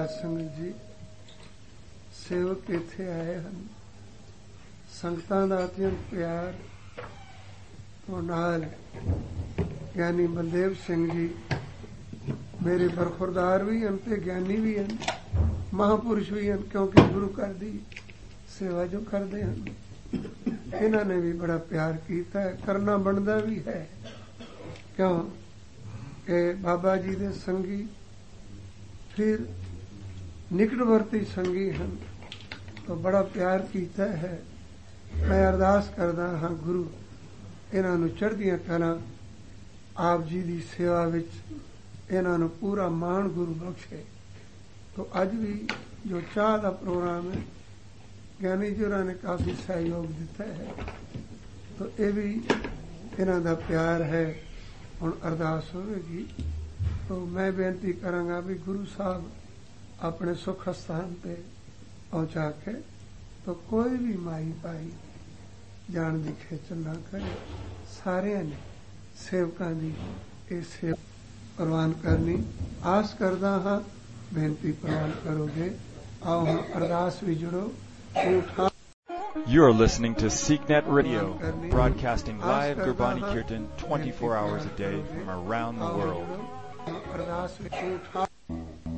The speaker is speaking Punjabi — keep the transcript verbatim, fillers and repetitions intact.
ਸਾਧ ਸੰਗਤ ਜੀ, ਸੇਵਕ ਇੱਥੇ ਆਏ ਹਨ। ਸੰਗਤਾਂ ਦਾ ਅਤਿਅੰਤ ਪਿਆਰ ਤੋਂ ਨਾਲ ਗਿਆਨੀ ਬਲਦੇਵ ਸਿੰਘ ਜੀ ਮੇਰੇ ਬਰਖੁਰਦਾਰ ਵੀ ਹਨ ਤੇ ਗਿਆਨੀ ਵੀ ਹਨ, ਮਹਾਂਪੁਰਸ਼ ਵੀ ਹਨ, ਕਿਉਂਕਿ ਗੁਰੂ ਘਰ ਦੀ ਸੇਵਾ ਜੋ ਕਰਦੇ ਹਨ ਇਹਨਾਂ ਨੇ ਵੀ ਬੜਾ ਪਿਆਰ ਕੀਤਾ ਹੈ, ਕਰਨਾ ਬਣਦਾ ਵੀ ਹੈ। ਕਿਉਂ ਕਿ ਬਾਬਾ ਜੀ ਦੇ ਸੰਗੀ ਫਿਰ ਨਿਕਟਵਰਤੀ ਸੰਗੀ ਹਨ, ਤਾਂ ਬੜਾ ਪਿਆਰ ਕੀਤਾ ਹੈ। ਮੈਂ ਅਰਦਾਸ ਕਰਦਾ ਹਾਂ ਗੁਰੂ ਇਹਨਾਂ ਨੂੰ ਚੜ੍ਹਦੀਆਂ ਕਲਾਂ, ਆਪ ਜੀ ਦੀ ਸੇਵਾ ਵਿੱਚ ਇਹਨਾਂ ਨੂੰ ਪੂਰਾ ਮਾਣ ਗੁਰੂ ਬਖਸ਼ੇ। ਤਾਂ ਅੱਜ ਵੀ ਜੋ ਚਾਹ ਦਾ ਪ੍ਰੋਗਰਾਮ ਹੈ, ਗਿਆਨੀ ਜੀ ਹੋਰਾਂ ਨੇ ਕਾਫੀ ਸਹਿਯੋਗ ਦਿੱਤਾ ਹੈ, ਤਾਂ ਇਹ ਵੀ ਇਹਨਾਂ ਦਾ ਪਿਆਰ ਹੈ। ਹੁਣ ਅਰਦਾਸ ਹੋਵੇਗੀ ਤਾਂ ਮੈਂ ਬੇਨਤੀ ਕਰਾਂਗਾ ਵੀ ਗੁਰੂ ਸਾਹਿਬ ਆਪਣੇ ਸੁਖ ਸਥਾਨ ਤੇ ਪਹੁੰਚਾ ਕੇ ਤਾਂ ਕੋਈ ਵੀ ਮਾਈ ਭਾਈ ਜਾਣ ਦੀ ਖੇਚਲ ਨਾ ਕਰੇ। ਸਾਰਿਆਂ ਨੇ ਸੇਵਕਾਂ ਦੀ ਇਹ ਸੇਵਾ ਪ੍ਰਵਾਨ ਕਰਨੀ ਆਸ ਕਰਦਾ ਹਾਂ, ਬੇਨਤੀ ਪ੍ਰਵਾਨ ਕਰੋਗੇ। ਆਓ ਹੁਣ ਅਰਦਾਸ ਵੀ ਜੁੜੋ। You are listening to SeekNet Radio, broadcasting live Gurbani Kirtan twenty-four hours a day from around the world.